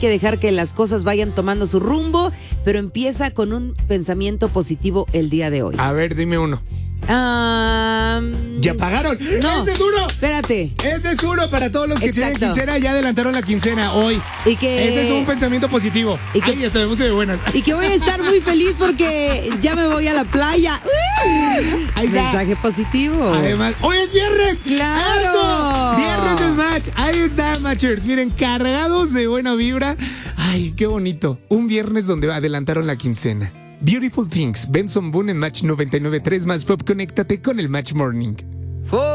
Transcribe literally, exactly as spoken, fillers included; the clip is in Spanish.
que dejar que las cosas vayan tomando su rumbo, pero empieza con un pensamiento positivo el día de hoy. A ver, dime uno. Um, ¿Ya pagaron? No, ¡Ese es uno! Espérate. Ese es uno para todos los que Exacto. tienen quincena. Ya adelantaron la quincena hoy. Y que, Ese es un pensamiento positivo. Y que, Ay, hasta me puse de buenas. Y que voy a estar muy feliz porque ya me voy a la playa. Ahí está. Mensaje positivo. Además, ¡hoy es viernes! ¡Claro! ¡Eso! Viernes es match. Ahí está, matchers. Miren, cargados de buena vibra. Ay, qué bonito. Un viernes donde adelantaron la quincena. Beautiful Things, Benson Boone en Match noventa y nueve punto tres más Pop. Conéctate con el Match Morning.